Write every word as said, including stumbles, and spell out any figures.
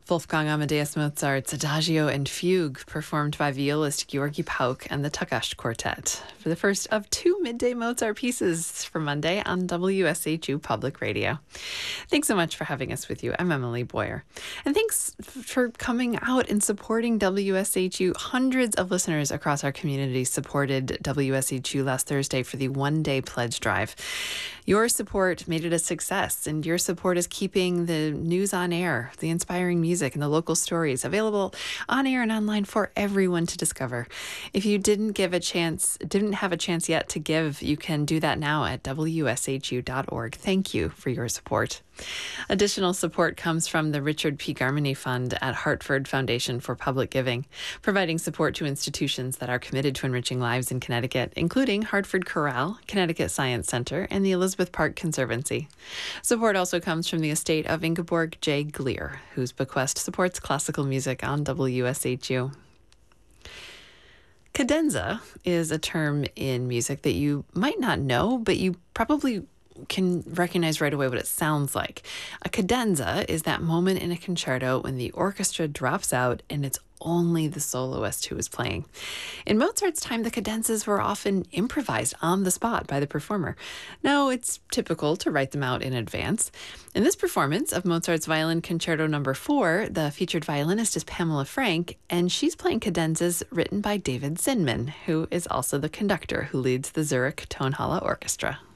Wolfgang Amadeus Mozart's Adagio and Fugue, performed by violist Georgi Pauk and the Takács Quartet, for the first of two midday Mozart pieces for Monday on W S H U Public Radio. Thanks so much for having us with you. I'm Emily Boyer. And thanks for coming out and supporting W S H U. Hundreds of listeners across our community supported W S H U last Thursday for the one-day pledge drive. Your support made it a success, and your support is keeping the news on air, the inspiring music, and the local stories available on air and online for everyone to discover. If you didn't give a chance, didn't have a chance yet to give, you can do that now at W S H U dot org. Thank you for your support. Additional support comes from the Richard P. Garmany Fund at Hartford Foundation for Public Giving, providing support to institutions that are committed to enriching lives in Connecticut, including Hartford Chorale, Connecticut Science Center, and the Elizabeth Park Conservancy. Support also comes from the estate of Ingeborg J. Gleer, whose bequest supports classical music on W S H U. Cadenza is a term in music that you might not know, but you probably can recognize right away what it sounds like. A cadenza is that moment in a concerto when the orchestra drops out and it's only the soloist who is playing. In Mozart's time, the cadenzas were often improvised on the spot by the performer. Now, it's typical to write them out in advance. In this performance of Mozart's Violin Concerto Number Four, the featured violinist is Pamela Frank, and she's playing cadenzas written by David Zinman, who is also the conductor who leads the Zurich Tonhalle Orchestra.